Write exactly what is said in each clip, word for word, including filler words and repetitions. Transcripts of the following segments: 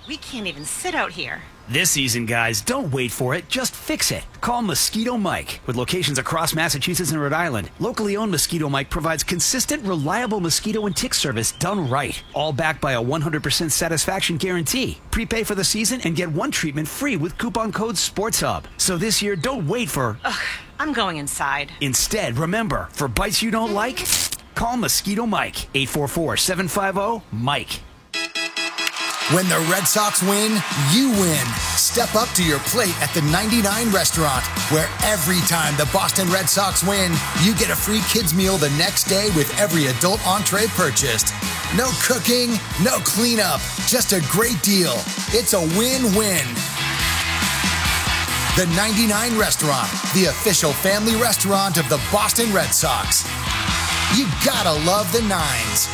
We can't even sit out here. This season, guys, don't wait for it. Just fix it. Call Mosquito Mike. With locations across Massachusetts and Rhode Island, locally owned Mosquito Mike provides consistent, reliable mosquito and tick service done right. All backed by a one hundred percent satisfaction guarantee. Prepay for the season and get one treatment free with coupon code SPORTSHUB. So this year, don't wait for... Ugh, I'm going inside. Instead, remember, for bites you don't like, call Mosquito Mike. eight four four, seven five zero, Mike. When the Red Sox win, you win. Step up to your plate at the ninety-nine Restaurant, where every time the Boston Red Sox win, you get a free kids meal the next day with every adult entree purchased. No cooking, no cleanup, just a great deal. It's a win-win. The ninety-nine Restaurant, the official family restaurant of the Boston Red Sox. You gotta love the nines.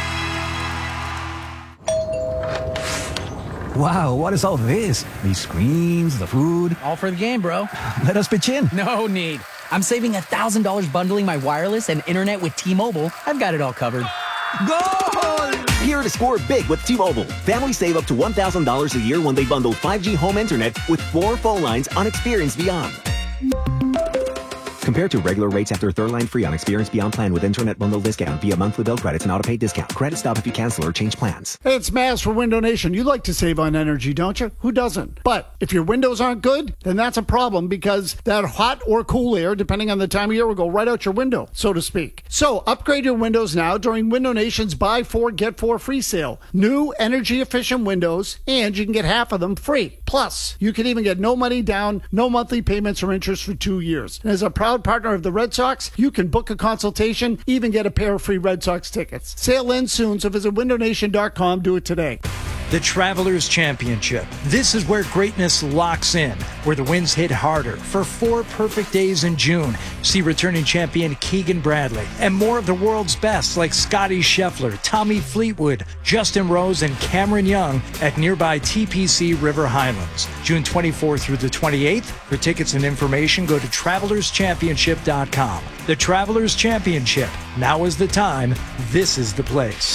Wow, what is all this? These screens, the food. All for the game, bro. Let us pitch in. No need. I'm saving one thousand dollars bundling my wireless and internet with T-Mobile. I've got it all covered. Goal! Here to score big with T-Mobile. Families save up to one thousand dollars a year when they bundle five G home internet with four phone lines on Experience Beyond. Compared to regular rates after third line free on Experience Beyond plan with internet bundle discount via monthly bill credits and auto-pay discount. Credit stop if you cancel or change plans. Hey, it's Maz for Window Nation. You like to save on energy, don't you? Who doesn't? But if your windows aren't good, then that's a problem because that hot or cool air, depending on the time of year, will go right out your window, so to speak. So upgrade your windows now during Window Nation's Buy Four, Get Four free sale. New energy-efficient windows, and you can get half of them free. Plus, you can even get no money down, no monthly payments or interest for two years. And as a proud partner of the Red Sox, you can book a consultation, even get a pair of free Red Sox tickets. Sale ends soon, so visit window nation dot com. Do it today. The Travelers Championship. This is where greatness locks in, where the winds hit harder for four perfect days in June. See returning champion Keegan Bradley and more of the world's best like Scotty Scheffler, Tommy Fleetwood, Justin Rose, and Cameron Young at nearby T P C River Highlands. June twenty-fourth through the twenty-eighth. For tickets and information, go to travelers championship dot com. The Travelers Championship. Now is the time. This is the place.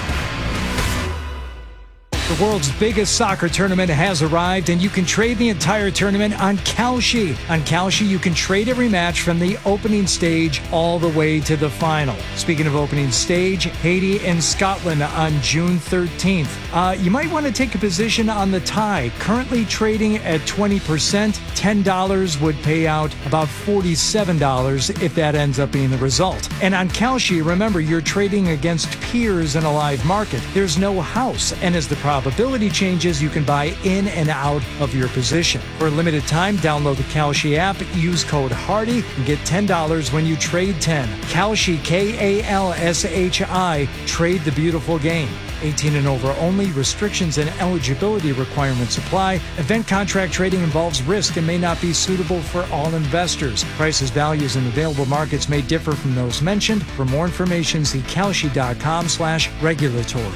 The world's biggest soccer tournament has arrived, and you can trade the entire tournament on Kalshi. On Kalshi, you can trade every match from the opening stage all the way to the final. Speaking of opening stage, Haiti and Scotland on June thirteenth. Uh, you might want to take a position on the tie. Currently trading at twenty percent, ten dollars would pay out about forty-seven dollars if that ends up being the result. And on Kalshi, remember, you're trading against peers in a live market. There's no house, and as the probability changes, you can buy in and out of your position. For a limited time, download the Kalshi app, use code HARDY, and get ten dollars when you trade ten. Kalshi, K A L S H I, trade the beautiful game. eighteen and over only. Restrictions and eligibility requirements apply. Event contract trading involves risk and may not be suitable for all investors. Prices, values, and available markets may differ from those mentioned. For more information, see kalshi dot com slash regulatory.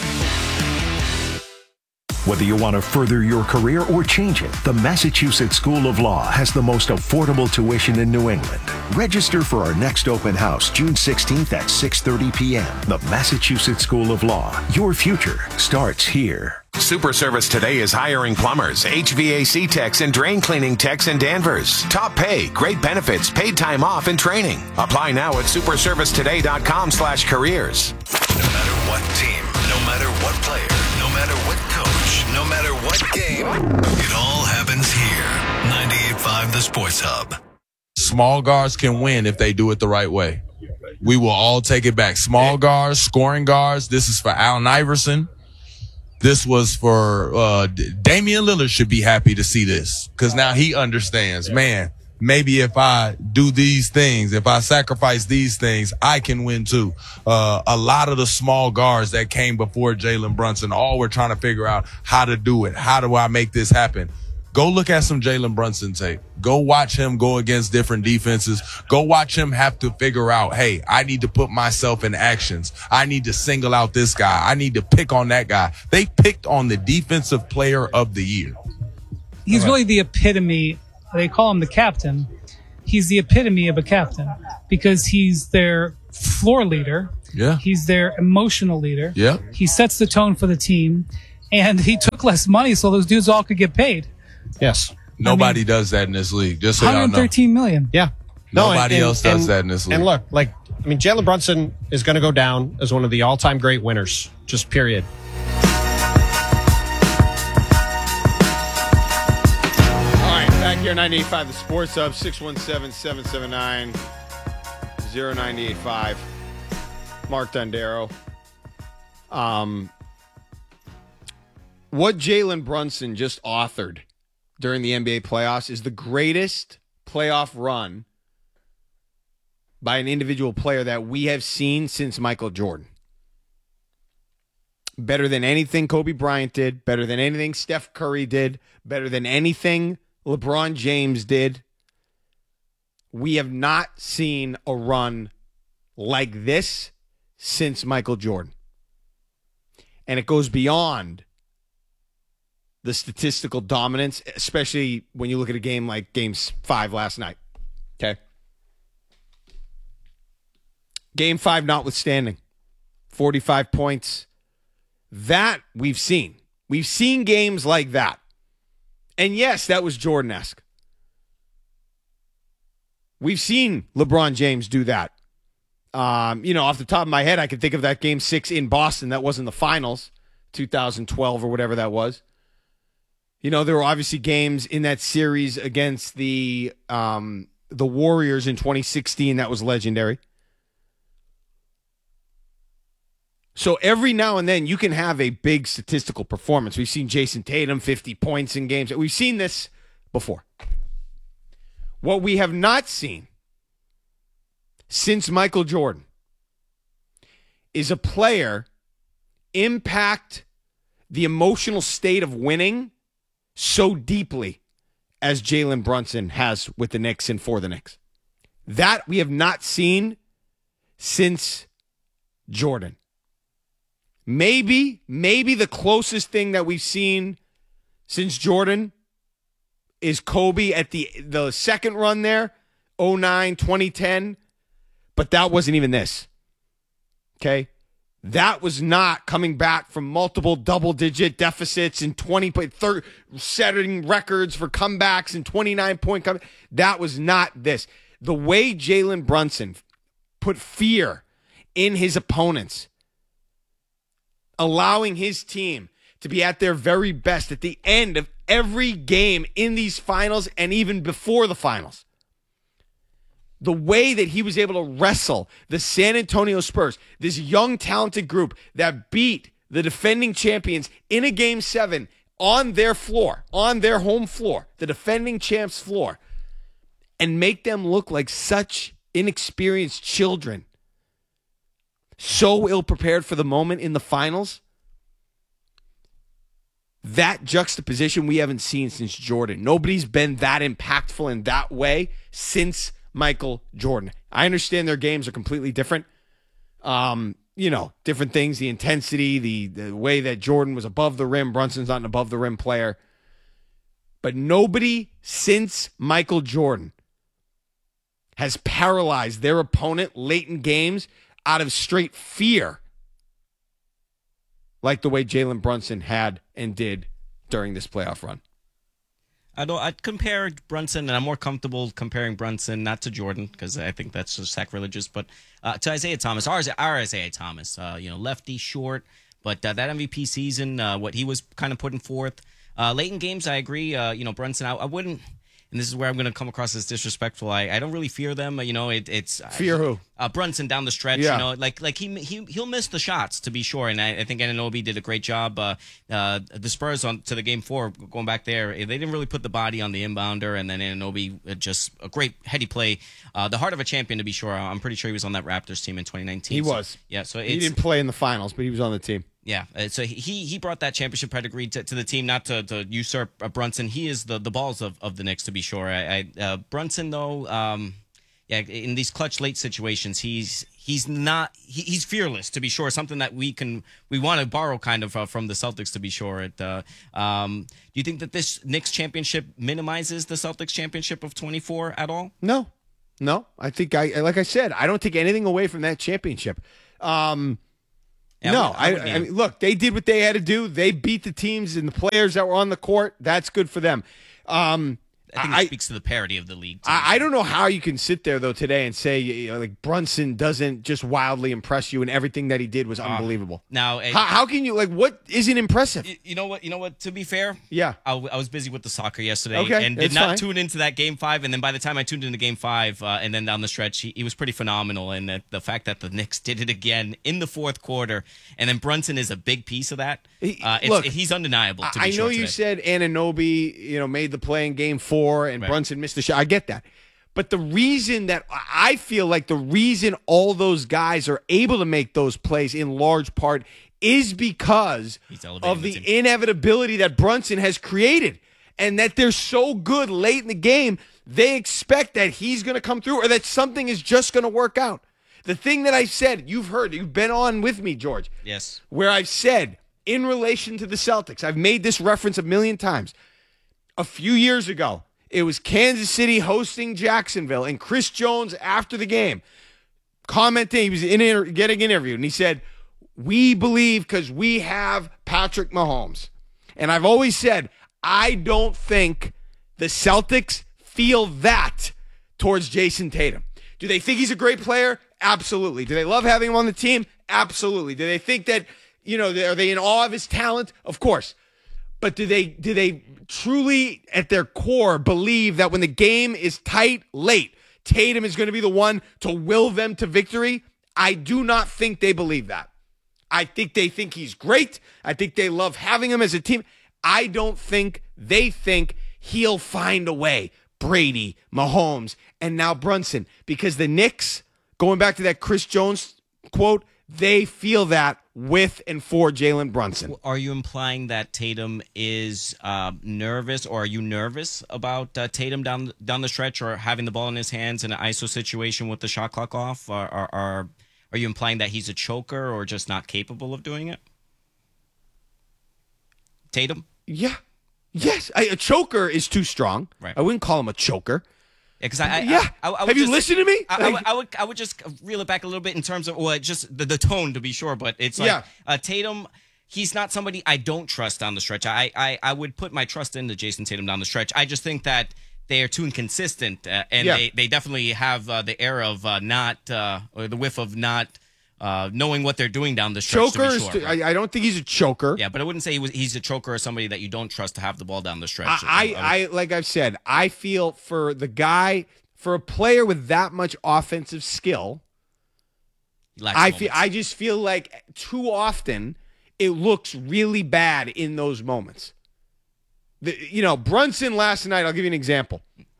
Whether you want to further your career or change it, the Massachusetts School of Law has the most affordable tuition in New England. Register for our next open house, June sixteenth at six thirty p.m. The Massachusetts School of Law. Your future starts here. Super Service Today is hiring plumbers, H V A C techs, and drain cleaning techs in Danvers. Top pay, great benefits, paid time off, and training. Apply now at super service today dot com slash careers. No matter what team, no matter what player, no matter what coach, no matter what game, it all happens here. ninety-eight point five The Sports Hub. Small guards can win if they do it the right way. We will all take it back. Small guards, scoring guards. This is for Allen Iverson. This was for uh Damian Lillard should be happy to see this because now he understands, man, maybe if I do these things, if I sacrifice these things, I can win too. Uh, a lot of the small guards that came before Jalen Brunson, all were trying to figure out how to do it. How do I make this happen? Go look at some Jalen Brunson tape. Go watch him go against different defenses. Go watch him have to figure out, hey, I need to put myself in actions. I need to single out this guy. I need to pick on that guy. They picked on the defensive player of the year. He's right. Really the epitome. They call him the captain. He's the epitome of a captain because he's their floor leader. Yeah. He's their emotional leader. Yeah. He sets the tone for the team. and he took less money so those dudes all could get paid. Yes. Nobody I mean, does that in this league. Just so one y'all know. hundred thirteen million. Yeah. Nobody no, and, else does and, that in this league. And look, like, I mean, Jalen Brunson is going to go down as one of the all-time great winners. Just period. Back here, ninety-eight point five, the Sports Hub, six one seven, seven seven nine, zero nine eight five. Mark Dondero. Um, what Jalen Brunson just authored during the N B A playoffs is the greatest playoff run by an individual player that we have seen since Michael Jordan. Better than anything Kobe Bryant did, better than anything Steph Curry did, better than anything LeBron James did. We have not seen a run like this since Michael Jordan. And it goes beyond the statistical dominance, especially when you look at a game like Game five last night. Okay? Game five notwithstanding. forty-five points. That we've seen. We've seen games like that. And yes, that was Jordan-esque. We've seen LeBron James do that. Um, you know, off the top of my head, I can think of that game six in Boston. That wasn't the finals, two thousand twelve or whatever that was. You know, there were obviously games in that series against the um, the Warriors in twenty sixteen. That was legendary. So every now and then you can have a big statistical performance. We've seen Jason Tatum, fifty points in games. We've seen this before. What we have not seen since Michael Jordan is a player impact the emotional state of winning so deeply as Jalen Brunson has with the Knicks and for the Knicks. That we have not seen since Jordan. Maybe, maybe the closest thing that we've seen since Jordan is Kobe at the the second run there, oh nine, twenty ten, but that wasn't even this. Okay? That was not coming back from multiple double-digit deficits and twenty point thirty, setting records for comebacks and twenty-nine point come. That was not this. The way Jalen Brunson put fear in his opponents, allowing his team to be at their very best at the end of every game in these finals and even before the finals. The way that he was able to wrestle the San Antonio Spurs, this young, talented group that beat the defending champions in a game seven on their floor, on their home floor, the defending champs' floor, and make them look like such inexperienced children, so ill-prepared for the moment in the finals. That juxtaposition we haven't seen since Jordan. Nobody's been that impactful in that way since Michael Jordan. I understand their games are completely different. Um, you know, different things, the intensity, the, the way that Jordan was above the rim. Brunson's not an above-the-rim player. But nobody since Michael Jordan has paralyzed their opponent late in games out of straight fear like the way Jalen Brunson had and did during this playoff run. I don't. I'd compare Brunson, and I'm more comfortable comparing Brunson not to Jordan because I think that's just sacrilegious, but uh, to Isaiah Thomas. Our, our Isaiah Thomas, uh, you know, lefty, short, but uh, that M V P season, uh, what he was kind of putting forth, uh, late in games, I agree. Uh, you know, Brunson, I, I wouldn't. And this is where I'm going to come across as disrespectful. I, I don't really fear them. You know, it, it's fear who uh, Brunson down the stretch. Yeah. You know, like like he he he'll miss the shots to be sure. And I, I think Anunoby did a great job. Uh, uh, the Spurs on to the game four going back there, they didn't really put the body on the inbounder, and then Anunoby just a great heady play. Uh, the heart of a champion to be sure. I'm pretty sure he was on that Raptors team in twenty nineteen. He so, was. Yeah. So it's, he didn't play in the finals, but he was on the team. Yeah, uh, so he he brought that championship pedigree to, to the team, not to, to usurp uh, Brunson. He is the, the balls of, of the Knicks, to be sure. I, I uh, Brunson, though, um, yeah, in these clutch late situations, he's he's not he, he's fearless, to be sure. Something that we can we want to borrow kind of uh, from the Celtics, to be sure. It, uh, um, do you think that this Knicks championship minimizes the Celtics championship of twenty-four at all? No, no. I think I like I said, I don't take anything away from that championship. Um, Yeah, no, I I, would- I would I be- mean, look, they did what they had to do. They beat the teams and the players that were on the court. That's good for them. Um, I think it speaks to the parity of the league. Too. I, I don't know how you can sit there though today and say you know, like Brunson doesn't just wildly impress you, and everything that he did was unbelievable. Now, it- how, how can you like what isn't impressive? You, you know what? You know what? To be fair, Yeah. I, w- I was busy with the soccer yesterday Okay, and did that's not fine. tune into that game five. And then by the time I tuned into game five, uh, and then down the stretch, he, he was pretty phenomenal. And uh, the fact that the Knicks did it again in the fourth quarter, and then Brunson is a big piece of that. Uh, it's, Look, he's undeniable. To be I know sure you today. said Anunoby, you know, made the play in game four and Right. Brunson missed the shot. I get that. But the reason that I feel like the reason all those guys are able to make those plays in large part is because of the, the inevitability that Brunson has created, and that they're so good late in the game, they expect that he's going to come through or that something is just going to work out. The thing that I said, you've heard, you've been on with me, George. Yes. Where I've said, in relation to the Celtics, I've made this reference a million times. A few years ago, it was Kansas City hosting Jacksonville, and Chris Jones, after the game, commenting, he was in inter- getting interviewed, and he said, we believe because we have Patrick Mahomes. And I've always said, I don't think the Celtics feel that towards Jason Tatum. Do they think he's a great player? Absolutely. Do they love having him on the team? Absolutely. Do they think that, you know, are they in awe of his talent? Of course. But do they do they truly at their core believe that when the game is tight late, Tatum is going to be the one to will them to victory? I do not think they believe that. I think they think he's great. I think they love having him as a team. I don't think they think he'll find a way. Brady, Mahomes, and now Brunson. Because the Knicks, going back to that Chris Jones quote, they feel that with and for Jalen Brunson. Are you implying that Tatum is uh, nervous, or are you nervous about uh, Tatum down down the stretch, or having the ball in his hands in an I S O situation with the shot clock off? Are are are, are you implying that he's a choker or just not capable of doing it? Tatum? Yeah. Yes. I, a choker is too strong. Right. I wouldn't call him a choker. Because I, I, Yeah. I, I, I would Have you just- listened to me? I, I, Like- would, I would, I would just reel it back a little bit in terms of, well, just the, the tone to be sure. But it's like Yeah. uh, Tatum. He's not somebody I don't trust down the stretch. I, I, I would put my trust into Jason Tatum down the stretch. I just think that they are too inconsistent, uh, and Yeah. they, they definitely have uh, the air of uh, not, uh, or the whiff of not uh, knowing what they're doing down the stretch. Choker to is be sure, too- right? I, I don't think he's a choker. Yeah, but I wouldn't say he was, he's a choker or somebody that you don't trust to have the ball down the stretch. I, I, I like I've said, I feel for the guy, for a player with that much offensive skill, Lacks I feel moments. I just feel like too often it looks really bad in those moments. The, you know, Brunson last night, I'll give you an example.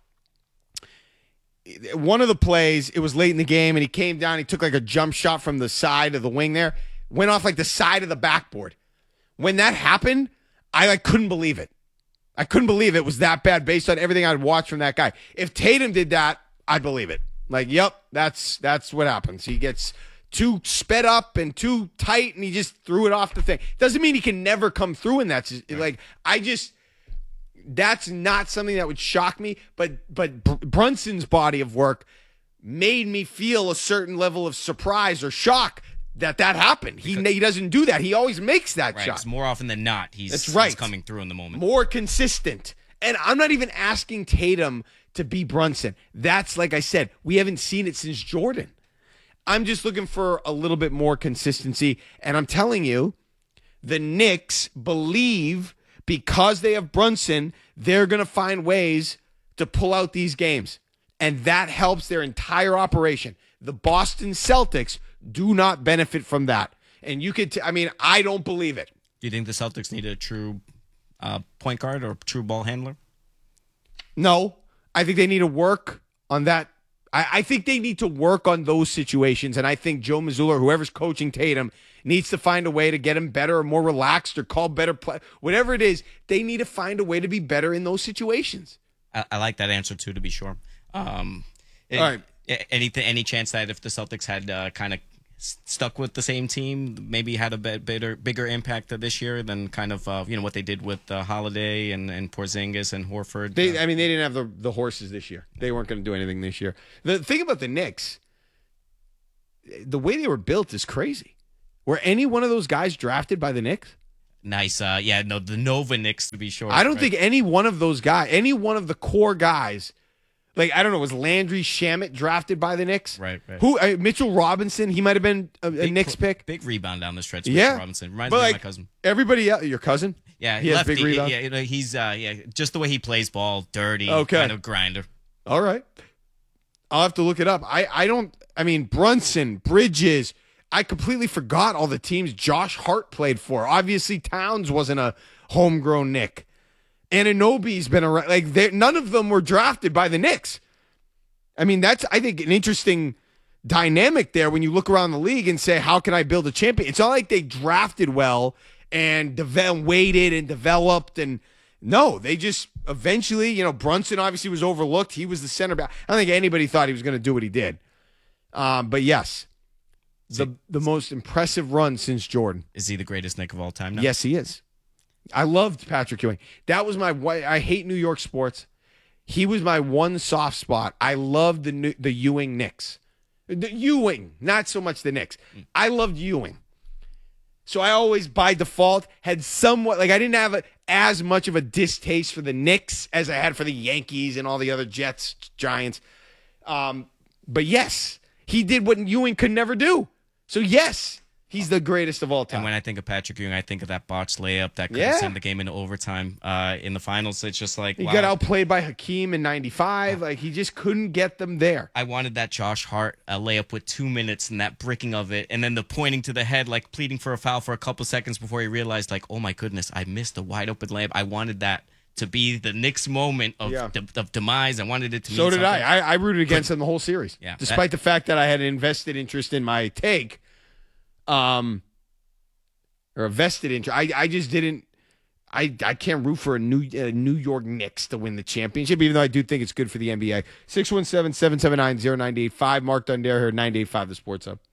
One of the plays, it was late in the game, and he came down, he took like a jump shot from the side of the wing there, went off like the side of the backboard. When that happened, I like couldn't believe it. I couldn't believe it was that bad based on everything I'd watched from that guy. If Tatum did that, I'd believe it. Like, yep, that's that's what happens. He gets too sped up and too tight, and he just threw it off the thing. Doesn't mean he can never come through in that. Like, I just, that's not something that would shock me. But but Br- Brunson's body of work made me feel a certain level of surprise or shock that that happened. He he doesn't do that. He always makes that right, shot. 'cause more often than not, he's, That's right. he's coming through in the moment. More consistent. And I'm not even asking Tatum to be Brunson. That's, like I said, we haven't seen it since Jordan. I'm just looking for a little bit more consistency. And I'm telling you, the Knicks believe because they have Brunson, they're going to find ways to pull out these games. And that helps their entire operation. The Boston Celtics do not benefit from that. And you could, t- I mean, I don't believe it. Do you think the Celtics need a true uh, point guard or true ball handler? No, I think they need to work on that. I, I think they need to work on those situations. And I think Joe Mazzulla or whoever's coaching Tatum needs to find a way to get him better or more relaxed or call better play. Whatever it is, they need to find a way to be better in those situations. I, I like that answer too, to be sure. Um, All right. Any any chance that if the Celtics had uh, kind of stuck with the same team, maybe had a bit bigger bigger impact this year than kind of uh, you know what they did with uh, Holiday and and Porzingis and Horford? They, uh, I mean, they didn't have the, the horses this year. They weren't going to do anything this year. The thing about the Knicks, the way they were built is crazy. Were any one of those guys drafted by the Knicks? Nice. Uh, yeah, no, the Nova Knicks to be sure. I don't right? think any one of those guys, any one of the core guys, like, I don't know, was Landry Shamet drafted by the Knicks? Right, right. Who? Uh, Mitchell Robinson, he might have been a, a Big Knicks pro- pick. Big rebound down the stretch. Yeah. Mitchell Robinson. Reminds But me like, of my cousin. Everybody else, your cousin? Yeah, he has lefty, big rebound. Yeah, you know, he's uh, yeah, just the way he plays ball, dirty, Okay. kind of grinder. All right. I'll have to look it up. I, I don't, I mean, Brunson, Bridges, I completely forgot all the teams Josh Hart played for. Obviously, Towns wasn't a homegrown Knick. Anunoby's been around. Like, none of them were drafted by the Knicks. I mean, that's, I think, an interesting dynamic there when you look around the league and say, how can I build a champion? It's not like they drafted well and de- waited and developed. And no, they just eventually, you know, Brunson obviously was overlooked. He was the center back. I don't think anybody thought he was going to do what he did. Um, but yes, the the most impressive run since Jordan. Is he the greatest Knick of all time now? Yes, he is. I loved Patrick Ewing. That was my, I hate New York sports. He was my one soft spot. I loved the New, the Ewing Knicks. The Ewing, not so much the Knicks. I loved Ewing. So I always, by default, had somewhat, like I didn't have a, as much of a distaste for the Knicks as I had for the Yankees and all the other Jets, Giants. Um, but yes, he did what Ewing could never do. So yes, he's the greatest of all time. And when I think of Patrick Ewing, I think of that botched layup that could Yeah. have sent the game into overtime uh, in the finals. It's just like, He wow. got outplayed by Hakeem in ninety-five. Like, he just couldn't get them there. I wanted that Josh Hart uh, layup with two minutes and that bricking of it, and then the pointing to the head, like pleading for a foul for a couple seconds before he realized, like, oh my goodness, I missed a wide open layup. I wanted that to be the Knicks moment of, Yeah. de- of demise. I wanted it to mean So did something. I. I. I rooted against him the whole series. Yeah, Despite the fact that I had an invested interest in my take, um, or a vested interest, I, I just didn't. I, I can't root for a New uh, New York Knicks to win the championship, even though I do think it's good for the N B A. six one seven, seven seven nine, zero nine eight five. Mark Dundare here, nine eight five The Sports Hub.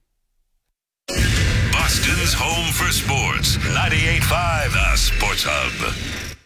Boston's home for sports. ninety-eight point five The Sports Hub.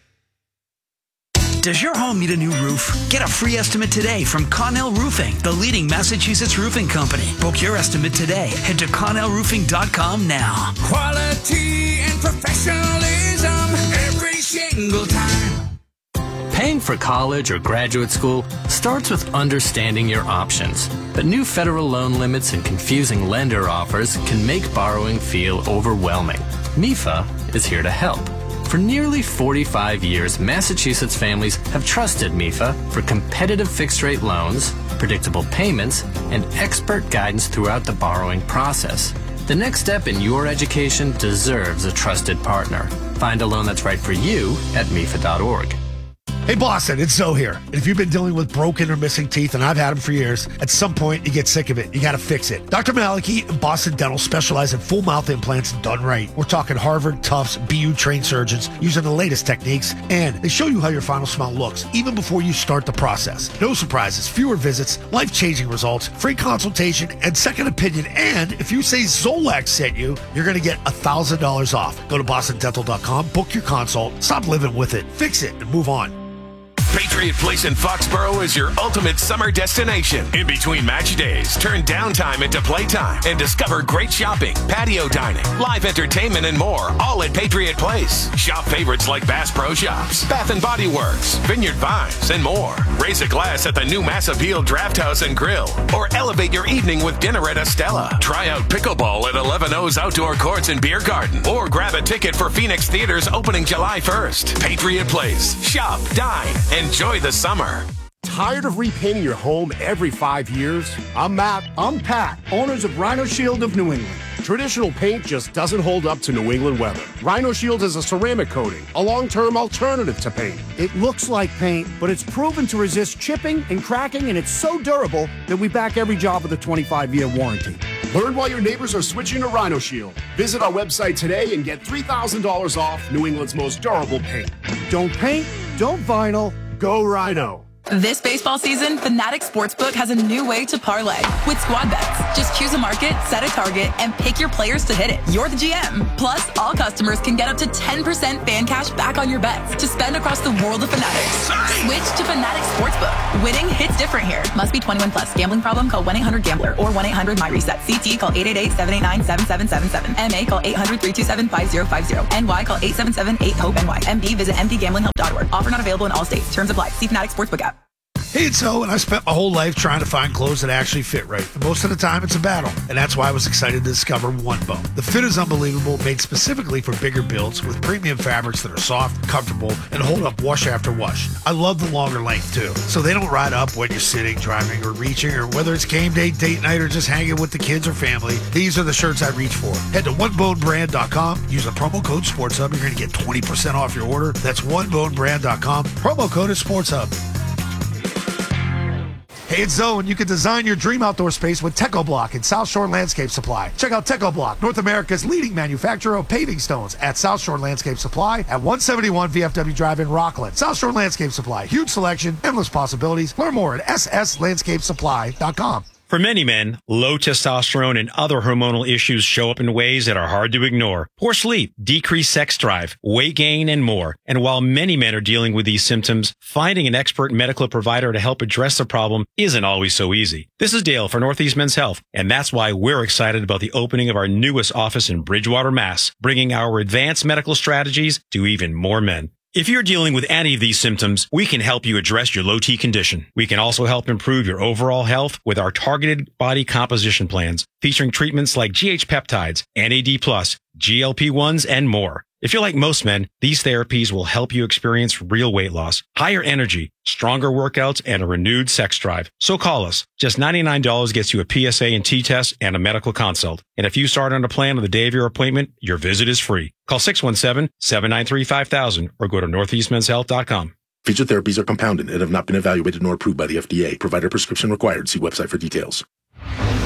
Does your home need a new roof? Get a free estimate today from Connell Roofing, the leading Massachusetts roofing company. Book your estimate today. Head to connell roofing dot com now. Quality and professionalism every single time. Paying for college or graduate school starts with understanding your options. But new federal loan limits and confusing lender offers can make borrowing feel overwhelming. M I F A is here to help. For nearly forty-five years, Massachusetts families have trusted M I F A for competitive fixed-rate loans, predictable payments, and expert guidance throughout the borrowing process. The next step in your education deserves a trusted partner. Find a loan that's right for you at M I F A dot org. Hey Boston, it's Zoe here. And if you've been dealing with broken or missing teeth, and I've had them for years, at some point you get sick of it. You got to fix it. Doctor Maliki and Boston Dental specialize in full mouth implants done right. We're talking Harvard, Tufts, B U trained surgeons using the latest techniques, and they show you how your final smile looks even before you start the process. No surprises, fewer visits, life-changing results, free consultation, and second opinion. And if you say Zolax sent you, you're going to get one thousand dollars off. Go to boston dental dot com, book your consult, stop living with it, fix it, and move on. Patriot Place in Foxborough is your ultimate summer destination. In between match days, turn downtime into playtime and discover great shopping, patio dining, live entertainment, and more, all at Patriot Place. Shop favorites like Bass Pro Shops, Bath and Body Works, Vineyard Vines, and more. Raise a glass at the new Mass Appeal Draft House and Grill, or elevate your evening with dinner at Estella. Try out pickleball at eleven O's Outdoor Courts and Beer Garden, or grab a ticket for Phoenix Theaters opening July first. Patriot Place. Shop, dine, enjoy the summer. Tired of repainting your home every five years? I'm Matt. I'm Pat, owners of Rhino Shield of New England. Traditional paint just doesn't hold up to New England weather. Rhino Shield is a ceramic coating, a long-term alternative to paint. It looks like paint, but it's proven to resist chipping and cracking, and it's so durable that we back every job with a twenty-five year warranty. Learn why your neighbors are switching to Rhino Shield. Visit our website today and get three thousand dollars off New England's most durable paint. Don't paint, don't vinyl, go Rhino. This baseball season, Fanatics Sportsbook has a new way to parlay with squad bets. Just choose a market, set a target, and pick your players to hit it. You're the G M. Plus, all customers can get up to ten percent fan cash back on your bets to spend across the world of Fanatics. Switch to Fanatics Sportsbook. Winning hits different here. Must be twenty-one plus. Gambling problem? Call one eight hundred gambler or one eight hundred my reset. C T call eight eight eight, seven eight nine, seven seven seven seven. M A call eight hundred, three two seven, five zero five zero. N Y call eight seven seven, eight hope N Y. M D visit m d gambling help dot org. Offer not available in all states. Terms apply. See Fanatics Sportsbook app. Hey, it's O, and I spent my whole life trying to find clothes that actually fit right. And most of the time, it's a battle. And that's why I was excited to discover One Bone. The fit is unbelievable, made specifically for bigger builds with premium fabrics that are soft, comfortable, and hold up wash after wash. I love the longer length, too. So they don't ride up when you're sitting, driving, or reaching, or whether it's game day, date night, or just hanging with the kids or family. These are the shirts I reach for. Head to one bone brand dot com. Use the promo code SportsHub. You're going to get twenty percent off your order. That's one bone brand dot com. Promo code is SportsHub. Hey, it's Zoe, and you can design your dream outdoor space with TechoBlock and South Shore Landscape Supply. Check out TechoBlock, North America's leading manufacturer of paving stones, at South Shore Landscape Supply at one seventy-one V F W Drive in Rockland. South Shore Landscape Supply, huge selection, endless possibilities. Learn more at s s landscape supply dot com. For many men, low testosterone and other hormonal issues show up in ways that are hard to ignore. Poor sleep, decreased sex drive, weight gain, and more. And while many men are dealing with these symptoms, finding an expert medical provider to help address the problem isn't always so easy. This is Dale for Northeast Men's Health, and that's why we're excited about the opening of our newest office in Bridgewater, Mass, bringing our advanced medical strategies to even more men. If you're dealing with any of these symptoms, we can help you address your low T condition. We can also help improve your overall health with our targeted body composition plans, featuring treatments like G H peptides, N A D plus, G L P ones, and more. If you're like most men, these therapies will help you experience real weight loss, higher energy, stronger workouts, and a renewed sex drive. So call us. Just ninety-nine dollars gets you a P S A and T test and a medical consult. And if you start on a plan on the day of your appointment, your visit is free. Call six one seven, seven nine three, five thousand or go to northeast men's health dot com. Featured therapies are compounded and have not been evaluated nor approved by the F D A. Provider prescription required. See website for details.